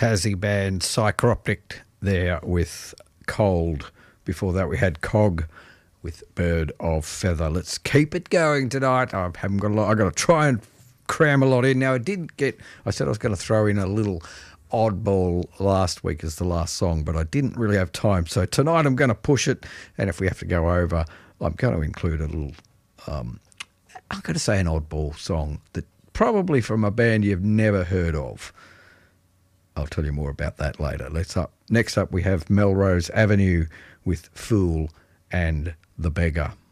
Tassie band Psychroptic there with Cold. Before that we had Cog with Bird of Feather. Let's keep it going tonight. I haven't got a lot. I've got to try and cram a lot in. Now I said I was going to throw in a little oddball last week as the last song, but I didn't really have time. So tonight I'm going to push it, and if we have to go over, I'm going to include a little, I'm going to say an oddball song that probably from a band you've never heard of. I'll tell you more about that later. Next up we have Melrose Avenue with Fool and The Beggar.